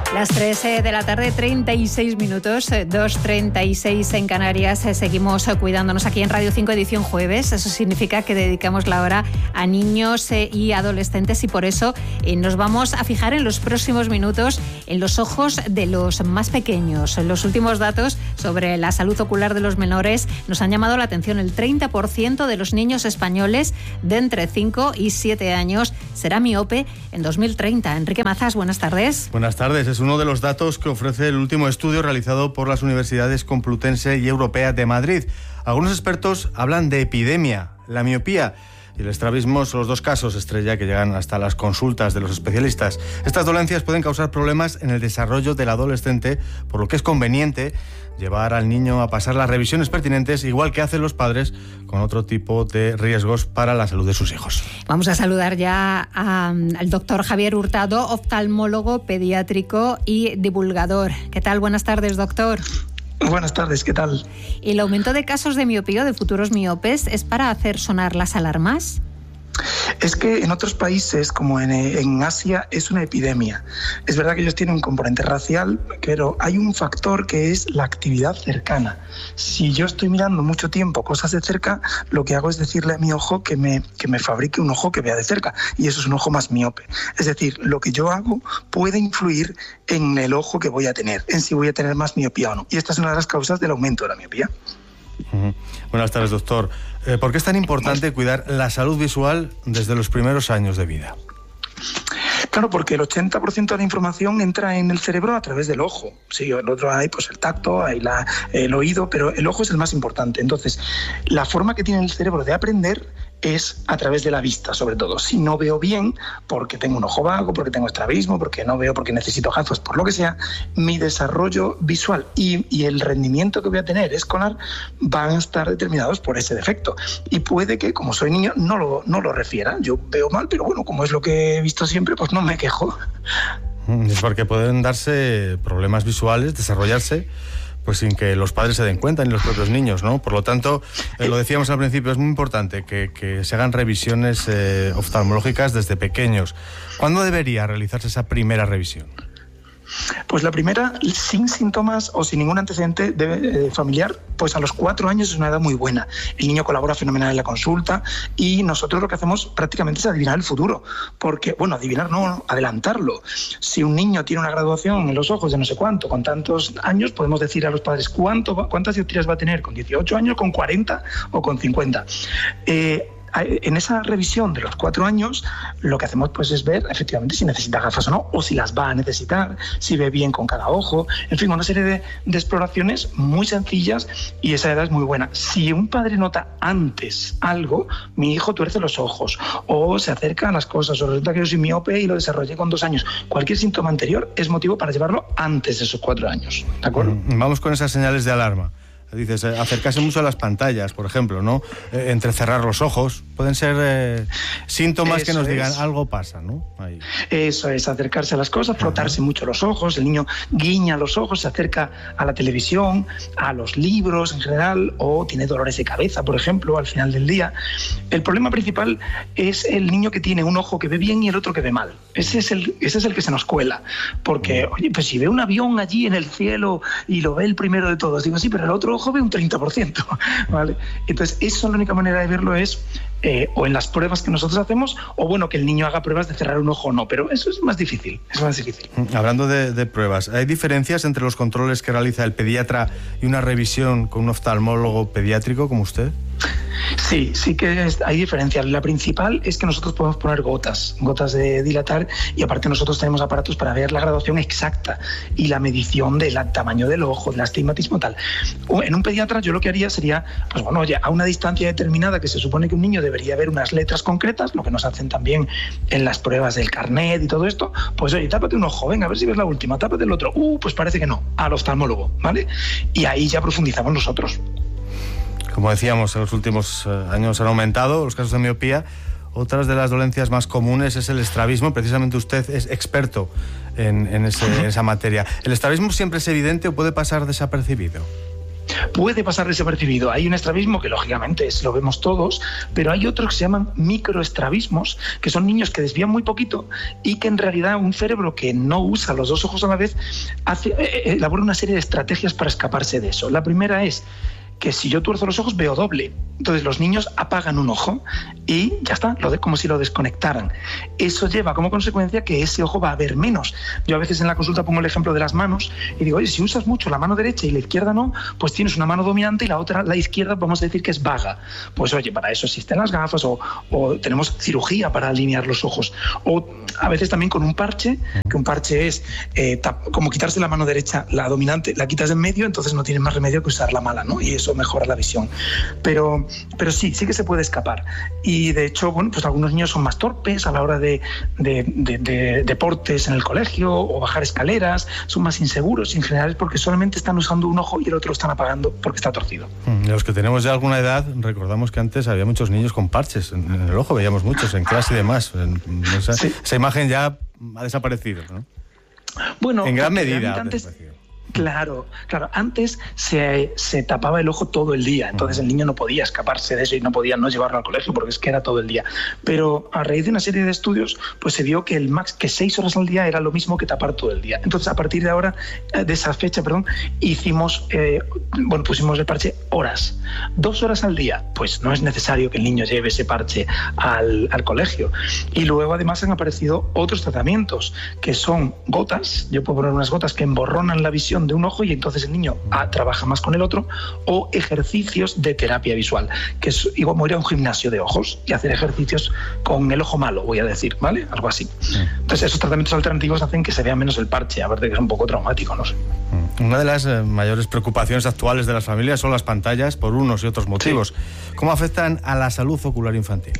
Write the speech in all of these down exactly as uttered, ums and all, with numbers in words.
Las tres de la tarde, treinta y seis minutos, dos treinta y seis en Canarias. Seguimos cuidándonos aquí en Radio cinco, edición jueves. Eso significa que dedicamos la hora a niños y adolescentes y por eso nos vamos a fijar en los próximos minutos en los ojos de los más pequeños. Los últimos datos sobre la salud ocular de los menores nos han llamado la atención. El treinta por ciento de los niños españoles de entre cinco y siete años será miope en dos mil treinta. Enrique Mazas, buenas tardes. Buenas tardes. Es uno de los datos que ofrece el último estudio realizado por las Universidades Complutense y Europea de Madrid. Algunos expertos hablan de epidemia. La miopía y el estrabismo son los dos casos estrella que llegan hasta las consultas de los especialistas. Estas dolencias pueden causar problemas en el desarrollo del adolescente, por lo que es conveniente llevar al niño a pasar las revisiones pertinentes, igual que hacen los padres con otro tipo de riesgos para la salud de sus hijos. Vamos a saludar ya a, al doctor Javier Hurtado, oftalmólogo, pediátrico y divulgador. ¿Qué tal? Buenas tardes, doctor. Buenas tardes, ¿qué tal? ¿El aumento de casos de miopía o de futuros miopes es para hacer sonar las alarmas? Es que en otros países, como en, en Asia, es una epidemia. Es verdad que ellos tienen un componente racial, pero hay un factor que es la actividad cercana. Si yo estoy mirando mucho tiempo cosas de cerca, lo que hago es decirle a mi ojo que me, que me fabrique un ojo que vea de cerca, y eso es un ojo más miope. Es decir, lo que yo hago puede influir en el ojo que voy a tener, en si voy a tener más miopía o no. Y esta es una de las causas del aumento de la miopía. Uh-huh. Buenas tardes, doctor. Eh, ¿Por qué es tan importante cuidar la salud visual desde los primeros años de vida? Claro, porque el ochenta por ciento de la información entra en el cerebro a través del ojo. Sí, el otro hay pues el tacto, hay la, el oído, pero el ojo es el más importante. Entonces, la forma que tiene el cerebro de aprender es a través de la vista, sobre todo. Si no veo bien, porque tengo un ojo vago, porque tengo estrabismo, porque no veo, porque necesito gafas, por lo que sea, mi desarrollo visual y, y el rendimiento que voy a tener escolar van a estar determinados por ese defecto. Y puede que, como soy niño, no lo, no lo refiera. Yo veo mal, pero bueno, como es lo que he visto siempre, pues no me quejo. Es porque pueden darse problemas visuales, desarrollarse, pues sin que los padres se den cuenta, ni los propios niños, ¿no? Por lo tanto, eh, lo decíamos al principio, es muy importante que, que se hagan revisiones eh, oftalmológicas desde pequeños. ¿Cuándo debería realizarse esa primera revisión? Pues la primera, sin síntomas o sin ningún antecedente de, eh, familiar, pues a los cuatro años es una edad muy buena. El niño colabora fenomenal en la consulta y nosotros lo que hacemos prácticamente es adivinar el futuro. Porque, bueno, adivinar no, adelantarlo. Si un niño tiene una graduación en los ojos de no sé cuánto, con tantos años, podemos decir a los padres cuánto, cuántas dioptrías va a tener, con dieciocho años, con cuarenta o con cincuenta. Eh, En esa revisión de los cuatro años, lo que hacemos pues es ver efectivamente si necesita gafas o no, o si las va a necesitar, si ve bien con cada ojo, en fin, una serie de, de exploraciones muy sencillas y esa edad es muy buena. Si un padre nota antes algo, mi hijo tuerce los ojos o se acerca a las cosas, o resulta que yo soy miope y lo desarrollé con dos años, cualquier síntoma anterior es motivo para llevarlo antes de esos cuatro años, ¿de acuerdo? Vamos con esas señales de alarma. Dices, eh, acercarse mucho a las pantallas, por ejemplo, ¿no? Eh, entrecerrar los ojos. Pueden ser eh, síntomas Eso que nos digan es. algo pasa, ¿no? Ahí. Eso es, acercarse a las cosas, frotarse mucho los ojos. El niño guiña los ojos, se acerca a la televisión, a los libros en general, o tiene dolores de cabeza, por ejemplo, al final del día. El problema principal es el niño que tiene un ojo que ve bien y el otro que ve mal. Ese es el, ese es el que se nos cuela. Porque, oye, pues si ve un avión allí en el cielo y lo ve el primero de todos, digo, sí, pero el otro ojo ve un treinta por ciento, ¿vale? Entonces, eso la única manera de verlo es eh, o en las pruebas que nosotros hacemos, o bueno, que el niño haga pruebas de cerrar un ojo o no, pero eso es más difícil, es más difícil. Hablando de, de pruebas, ¿hay diferencias entre los controles que realiza el pediatra y una revisión con un oftalmólogo pediátrico como usted? Sí, sí que es, hay diferencias. La principal es que nosotros podemos poner gotas, gotas de dilatar, y aparte nosotros tenemos aparatos para ver la graduación exacta y la medición del tamaño del ojo, del astigmatismo, tal. En un pediatra yo lo que haría sería, pues bueno, ya a una distancia determinada que se supone que un niño debería ver unas letras concretas, lo que nos hacen también en las pruebas del carnet y todo esto, pues oye, tápate un ojo, venga, a ver si ves la última, tápate el otro, uh, pues parece que no, al oftalmólogo, ¿vale? Y ahí ya profundizamos nosotros. Como decíamos, en los últimos años han aumentado los casos de miopía. Otras de las dolencias más comunes es el estrabismo. Precisamente usted es experto en, en, ese, en esa materia. ¿El estrabismo siempre es evidente o puede pasar desapercibido? puede pasar desapercibido. Hay un estrabismo que lógicamente es, lo vemos todos, pero hay otros que se llaman microestrabismos, que son niños que desvían muy poquito y que en realidad un cerebro que no usa los dos ojos a la vez hace, eh, elabora una serie de estrategias para escaparse de eso. La primera es que si yo tuerzo los ojos veo doble. Entonces los niños apagan un ojo y ya está, lo de, como si lo desconectaran. Eso lleva como consecuencia que ese ojo va a ver menos. Yo a veces en la consulta pongo el ejemplo de las manos y digo, oye, si usas mucho la mano derecha y la izquierda no, pues tienes una mano dominante y la otra, la izquierda, vamos a decir que es vaga. Pues oye, para eso existen las gafas o, o tenemos cirugía para alinear los ojos. O a veces también con un parche, que un parche es eh, tap, como quitarse la mano derecha, la dominante, la quitas de en medio, entonces no tienes más remedio que usar la mala, ¿no? Y eso mejora la visión. Pero, pero sí, sí que se puede escapar. Y de hecho, bueno, pues algunos niños son más torpes a la hora de, de, de, de deportes en el colegio o bajar escaleras, son más inseguros y en general es porque solamente están usando un ojo y el otro lo están apagando porque está torcido. Los que tenemos ya alguna edad, recordamos que antes había muchos niños con parches en, en el ojo, veíamos muchos en clase y demás. En, esa, sí. esa imagen ya ha desaparecido, ¿no? Bueno, en gran medida ha antes... desaparecido. Claro, claro. Antes se, se tapaba el ojo todo el día, entonces el niño no podía escaparse de eso y no podía no llevarlo al colegio porque es que era todo el día. Pero a raíz de una serie de estudios, pues se vio que el max, que seis horas al día era lo mismo que tapar todo el día. Entonces a partir de ahora, de esa fecha, perdón, hicimos, eh, bueno, pusimos el parche horas, dos horas al día. Pues no es necesario que el niño lleve ese parche al, al colegio. Y luego además han aparecido otros tratamientos que son gotas. Yo puedo poner unas gotas que emborronan la visión de un ojo y entonces el niño ah, trabaja más con el otro, o ejercicios de terapia visual, que es igual como ir a un gimnasio de ojos y hacer ejercicios con el ojo malo, voy a decir, ¿vale? Algo así. Entonces esos tratamientos alternativos hacen que se vea menos el parche, aparte que es un poco traumático, no sé. Una de las eh, mayores preocupaciones actuales de las familias son las pantallas por unos y otros motivos. Sí. ¿Cómo afectan a la salud ocular infantil?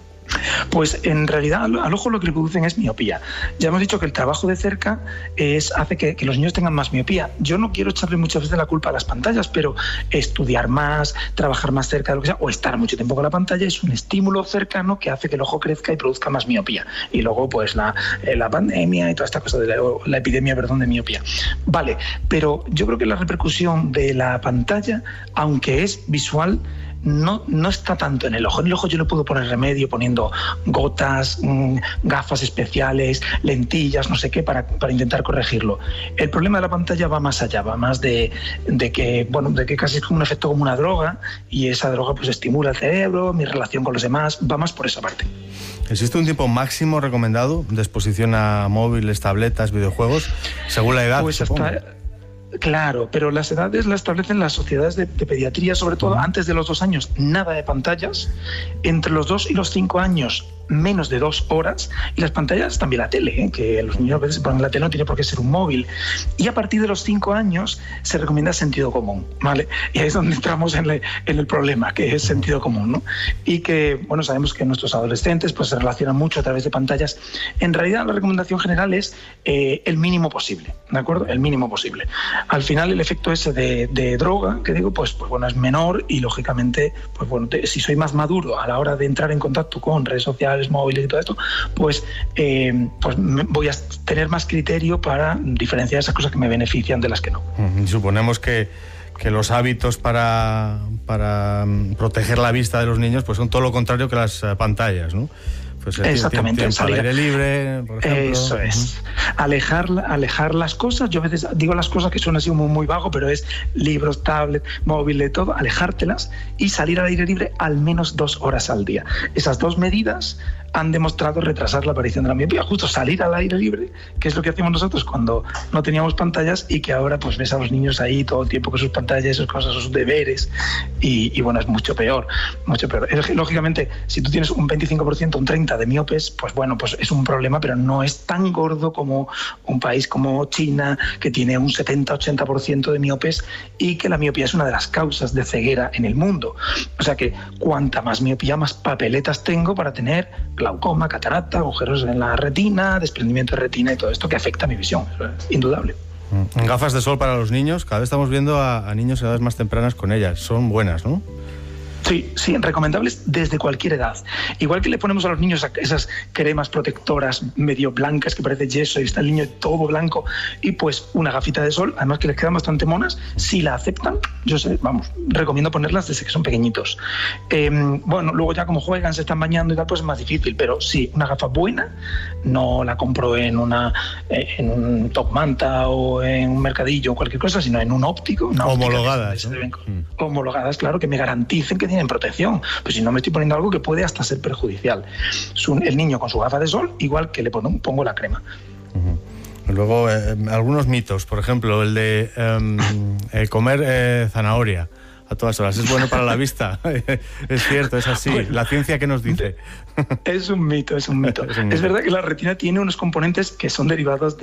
Pues en realidad al ojo lo que le producen es miopía. Ya hemos dicho que el trabajo de cerca es, hace que, que los niños tengan más miopía. Yo no quiero echarle muchas veces la culpa a las pantallas, pero estudiar más, trabajar más cerca de lo que sea, o estar mucho tiempo con la pantalla es un estímulo cercano que hace que el ojo crezca y produzca más miopía. Y luego pues la, la pandemia y toda esta cosa de la, la epidemia, perdón, de miopía. Vale, pero yo creo que la repercusión de la pantalla, aunque es visual, No, no está tanto en el ojo. En el ojo yo le puedo poner remedio poniendo gotas, mmm, gafas especiales, lentillas, no sé qué, para, para intentar corregirlo. El problema de la pantalla va más allá, va más de, de, que, bueno, de que casi es como un efecto como una droga y esa droga pues estimula el cerebro, mi relación con los demás, va más por esa parte. ¿Existe un tiempo máximo recomendado de exposición a móviles, tabletas, videojuegos, según la edad? Pues hasta... Claro, pero las edades las establecen las sociedades de, de pediatría, sobre todo antes de los dos años, nada de pantallas, entre los dos y los cinco años, menos de dos horas, y las pantallas también la tele, ¿eh? Que los niños a veces ponen la tele, no tiene por qué ser un móvil, y a partir de los cinco años se recomienda sentido común, ¿vale? Y ahí es donde entramos en, le, en el problema, que es sentido común, ¿no? Y que, bueno, sabemos que nuestros adolescentes pues se relacionan mucho a través de pantallas. En realidad la recomendación general es eh, el mínimo posible, ¿de acuerdo? El mínimo posible. Al final el efecto ese de, de droga, que digo, pues, pues bueno, es menor y lógicamente, pues bueno, te, si soy más maduro a la hora de entrar en contacto con redes sociales, móviles y todo esto, pues, eh, pues voy a tener más criterio para diferenciar esas cosas que me benefician de las que no. Y suponemos que, que los hábitos para, para proteger la vista de los niños pues son todo lo contrario que las uh, pantallas, ¿no? Pues exactamente, tiempo al aire libre, por ejemplo. Eso es. Alejar, alejar las cosas. Yo a veces digo las cosas que suenan así muy, muy vago, pero es libros, tablet, móvil, de todo, alejártelas y salir al aire libre al menos dos horas al día. Esas dos medidas han demostrado retrasar la aparición de la miopía. Justo salir al aire libre, que es lo que hacíamos nosotros cuando no teníamos pantallas y que ahora pues ves a los niños ahí todo el tiempo con sus pantallas, sus cosas, sus deberes y, y bueno, es mucho peor, mucho peor. Es, lógicamente, si tú tienes un veinticinco por ciento, un treinta por ciento de miopes, pues bueno, pues es un problema, pero no es tan gordo como un país como China, que tiene un setenta a ochenta por ciento de miopes y que la miopía es una de las causas de ceguera en el mundo. O sea que cuanta más miopía, más papeletas tengo para tener glaucoma, catarata, agujeros en la retina, desprendimiento de retina y todo esto que afecta a mi visión, es indudable. En gafas de sol para los niños, cada vez estamos viendo a, a niños en edades más tempranas con ellas, son buenas, ¿no? Sí, sí, recomendables desde cualquier edad. Igual que le ponemos a los niños esas cremas protectoras medio blancas que parece yeso y está el niño todo blanco, y pues una gafita de sol, además que les quedan bastante monas, si la aceptan, yo sé, vamos, recomiendo ponerlas desde que son pequeñitos. Eh, bueno, luego ya como juegan, se están bañando y tal, pues es más difícil, pero sí, una gafa buena, no la compro en una eh, en un Top Manta o en un mercadillo o cualquier cosa, sino en un óptico. Una homologadas, óptica, ¿no? mm. Homologadas, claro, que me garanticen que tienen protección, pues si no me estoy poniendo algo que puede hasta ser perjudicial. El niño con su gafa de sol, igual que le pongo, pongo la crema. Uh-huh. Luego, eh, algunos mitos, por ejemplo, el de eh, el comer eh, zanahoria a todas horas. ¿Es bueno para la vista? Es cierto, es así. Bueno, la ciencia, ¿qué nos dice? Es un mito, es un mito. Es, un mito. Es verdad que la retina tiene unos componentes que son derivados de